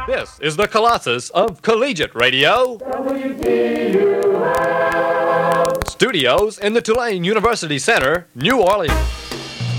This is the Colossus of Collegiate Radio. WTUL. Studios in the Tulane University Center, New Orleans.